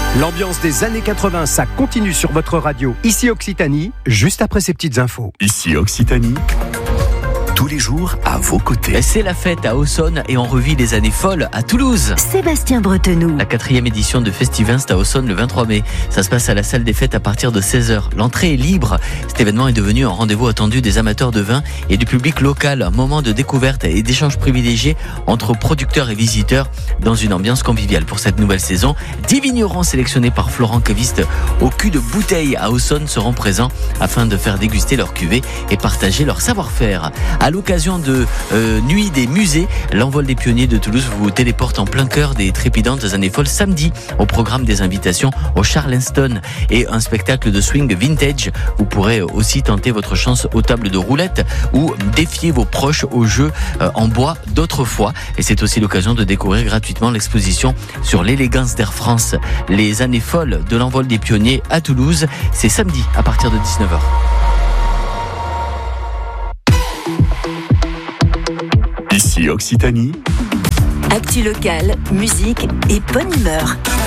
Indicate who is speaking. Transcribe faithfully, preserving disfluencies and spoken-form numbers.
Speaker 1: L'ambiance des années quatre-vingts, ça continue sur votre radio. Ici Occitanie, juste après ces petites infos.
Speaker 2: Ici Occitanie, tous les jours à vos côtés.
Speaker 3: C'est la fête à Aussonne et on revit les années folles à Toulouse.
Speaker 4: Sébastien Bretenoux.
Speaker 3: La quatrième édition de Festiv'Inst à Aussonne le vingt-trois mai. Ça se passe à la salle des fêtes à partir de seize heures. L'entrée est libre. Cet événement est devenu un rendez-vous attendu des amateurs de vin et du public local. Un moment de découverte et d'échange privilégié entre producteurs et visiteurs dans une ambiance conviviale. Pour cette nouvelle saison, dix vignerons sélectionnés par Florent Caviste au cul de bouteille à Aussonne seront présents afin de faire déguster leur cuvée et partager leur savoir-faire. À l'occasion de euh, Nuit des musées, l'Envol des pionniers de Toulouse vous téléporte en plein cœur des trépidantes années folles samedi au programme des invitations au Charleston et un spectacle de swing vintage. Vous pourrez aussi tenter votre chance aux tables de roulette ou défier vos proches au jeu euh, en bois d'autrefois. Et c'est aussi l'occasion de découvrir gratuitement l'exposition sur l'élégance d'Air France. Les années folles de l'Envol des pionniers à Toulouse, c'est samedi à partir de dix-neuf heures.
Speaker 2: Ici Occitanie,
Speaker 4: Actu locale, musique et bonne humeur.